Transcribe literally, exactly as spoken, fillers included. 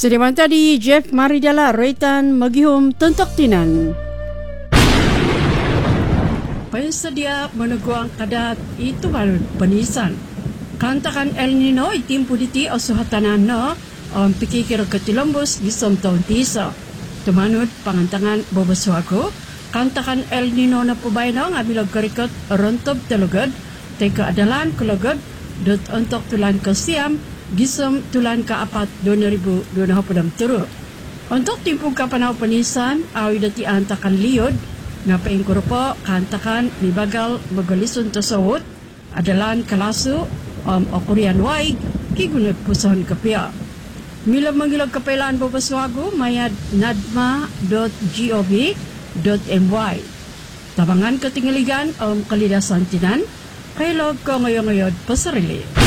Sediman tadi Jeff Maridala Retan Magihum Tentok Tinan. Pensedia meneguang kadat itu baru penisan. Kantakan El Nino itimpu diti o suhatanan no ang pikikir ketilombos gisom taon tisa. Tumanod pangantangan boboswago. Kantakan El Nino na pubay no nga bilag karikot rontob talugod. Teka adalan kulugod. Dot untuk tulan kasiam. Gisom tulan ka-apat dua ribu dua puluh turu. Untuk timpong kapanaw panisan, awi dati antakan liyod, nga paingkuro po, kantakan ni bagal magalison to sawot, adalan kalaso, um, o Korean waig, kigunag puson kapya. Milag mangilag kapailaan babaswago, mayad nadma dot gov dot my. Tabangan katingaligan, um, kalidasan tinan, kailog ko ngayon-ngayon pasarili.